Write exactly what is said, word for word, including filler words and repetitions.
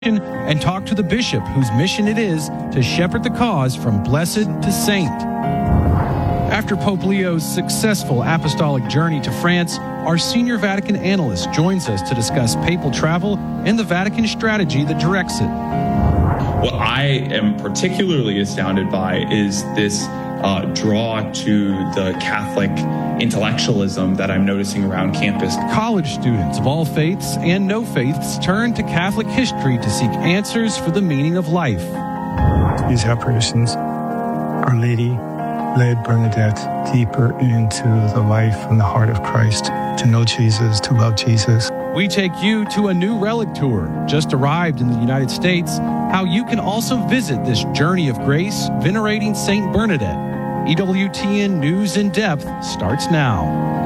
and talk to the bishop whose mission it is to shepherd the cause from blessed to saint. After Pope Leo's successful apostolic journey to France, our senior Vatican analyst joins us to discuss papal travel and the Vatican strategy that directs it. What I am particularly astounded by is this uh, draw to the Catholic intellectualism that I'm noticing around campus. College students of all faiths and no faiths turn to Catholic history to seek answers for the meaning of life. These apparitions, Our Lady led Bernadette deeper into the life and the heart of Christ, to know Jesus, to love Jesus. We take you to a new relic tour, just arrived in the United States, how you can also visit this journey of grace venerating Saint Bernadette. E W T N News in Depth starts now.